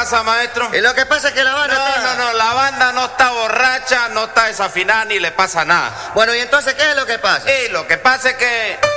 pasa, maestro? Y lo que pasa es que la banda No, la banda no está borracha, no está desafinada ni le pasa nada. Bueno, ¿y entonces qué es lo que pasa? Y lo que pasa es que